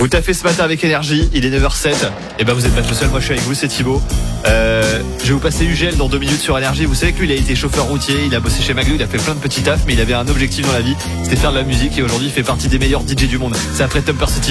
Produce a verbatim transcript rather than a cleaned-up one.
Vous taffez ce matin avec énergie, il est neuf heures zéro sept. Et ben vous êtes pas tout seul, moi je suis avec vous, c'est Thibaut. Euh, je vais vous passer Ugel dans deux minutes sur énergie. Vous savez que lui il a été chauffeur routier, il a bossé chez Maglou, il a fait plein de petits tafs, mais il avait un objectif dans la vie, c'était faire de la musique et aujourd'hui il fait partie des meilleurs D J du monde. C'est après Thumper City.